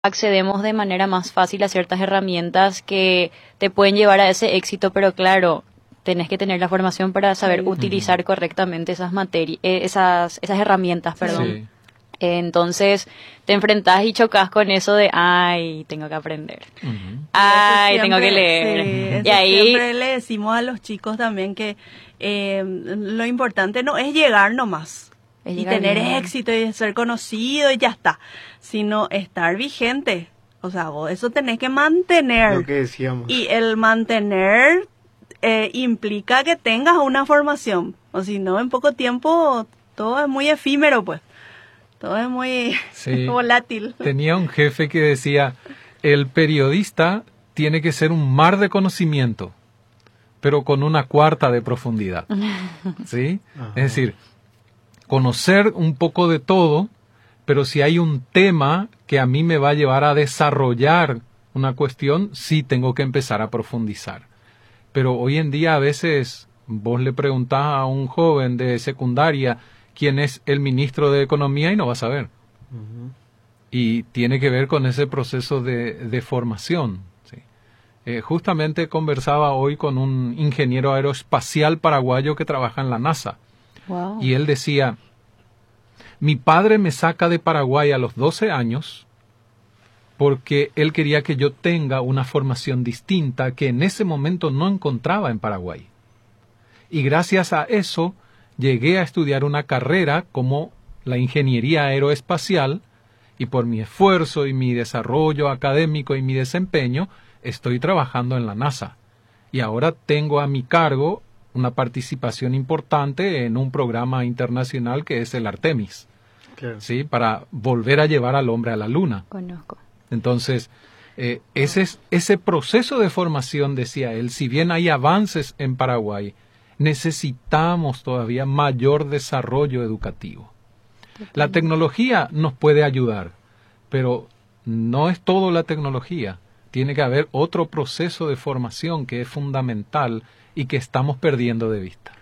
accedemos de manera más fácil a ciertas herramientas que te pueden llevar a ese éxito, pero claro, tenés que tener la formación para saber utilizar correctamente esas esas herramientas, perdón. Sí. Entonces te enfrentás y chocas con eso de, ay, tengo que aprender, ay, tengo que leer. Sí, Y ahí, siempre le decimos a los chicos también que lo importante no es llegar nomás Es y llegar tener bien. éxito y ser conocido y ya está, sino estar vigente. O sea, vos eso tenés que mantener. Lo que decíamos. Y el mantener implica que tengas una formación. O si no, en poco tiempo todo es muy efímero, pues. Todo es muy Sí. volátil. Tenía un jefe que decía, el periodista tiene que ser un mar de conocimiento, pero con una cuarta de profundidad. ¿Sí? Ajá. Es decir, conocer un poco de todo, pero si hay un tema que a mí me va a llevar a desarrollar una cuestión, sí tengo que empezar a profundizar. Pero hoy en día a veces vos le preguntás a un joven de secundaria quién es el ministro de Economía y no va a saber. Y tiene que ver con ese proceso de formación. ¿Sí? Justamente conversaba hoy con un ingeniero aeroespacial paraguayo que trabaja en la NASA. wow. Y él decía, mi padre me saca de Paraguay a los 12 años porque él quería que yo tenga una formación distinta que en ese momento no encontraba en Paraguay. Y gracias a eso llegué a estudiar una carrera como la ingeniería aeroespacial y por mi esfuerzo y mi desarrollo académico y mi desempeño estoy trabajando en la NASA. Y ahora tengo a mi cargo una participación importante en un programa internacional que es el Artemis, Claro. ¿sí? Para volver a llevar al hombre a la Luna. Conozco. Entonces, ese proceso de formación, decía él, si bien hay avances en Paraguay, necesitamos todavía mayor desarrollo educativo. La tecnología nos puede ayudar, pero no es todo la tecnología. Tiene que haber otro proceso de formación que es fundamental y que estamos perdiendo de vista.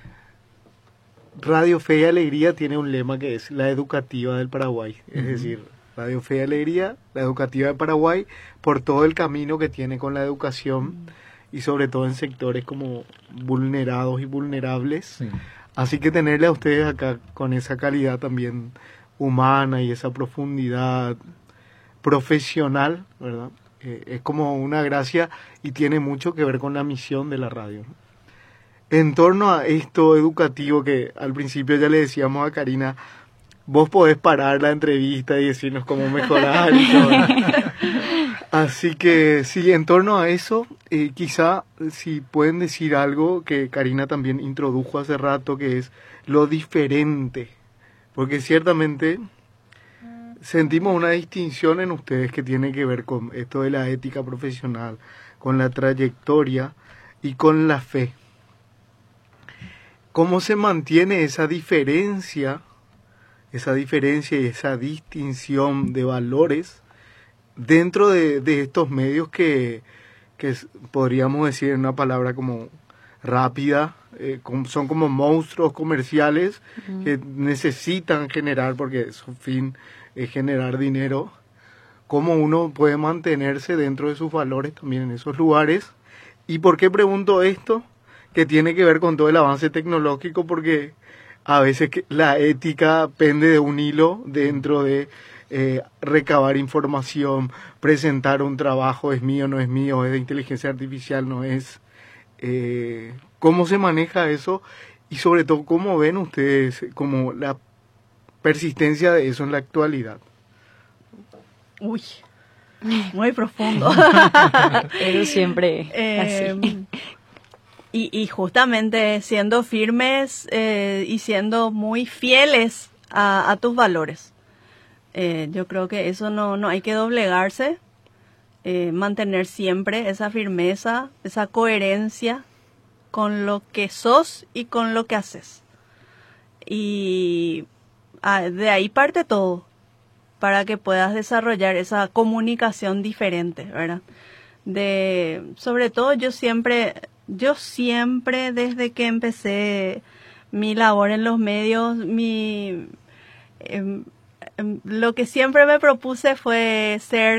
Radio Fe y Alegría tiene un lema que es la educativa del Paraguay. Es decir, Radio Fe y Alegría, la educativa del Paraguay, por todo el camino que tiene con la educación y sobre todo en sectores como vulnerados y vulnerables. Sí. Así que tenerle a ustedes acá con esa calidad también humana y esa profundidad profesional, ¿verdad? Es como una gracia y tiene mucho que ver con la misión de la radio. En torno a esto educativo que al principio ya le decíamos a Karina, vos podés parar la entrevista y decirnos cómo mejorar y todo. Así que sí, en torno a eso, quizá si pueden decir algo que Karina también introdujo hace rato, que es lo diferente. Porque ciertamente sentimos una distinción en ustedes que tiene que ver con esto de la ética profesional, con la trayectoria y con la fe. ¿Cómo se mantiene esa diferencia y esa distinción de valores dentro de estos medios que podríamos decir en una palabra como rápida, son como monstruos comerciales que necesitan generar, porque su fin es generar dinero? ¿Cómo uno puede mantenerse dentro de sus valores también en esos lugares? ¿Y por qué pregunto esto? Que tiene que ver con todo el avance tecnológico, porque a veces la ética pende de un hilo dentro de recabar información, presentar un trabajo, es mío, no es mío, es de inteligencia artificial, no es. ¿Cómo se maneja eso? Y sobre todo, ¿cómo ven ustedes como la persistencia de eso en la actualidad? Uy, muy profundo. Pero siempre así. Y justamente siendo firmes y siendo muy fieles a tus valores. Yo creo que eso no hay que doblegarse, mantener siempre esa firmeza, esa coherencia con lo que sos y con lo que haces. Y de ahí parte todo, para que puedas desarrollar esa comunicación diferente, ¿verdad? Sobre todo yo siempre desde que empecé mi labor en los medios, Lo que siempre me propuse fue ser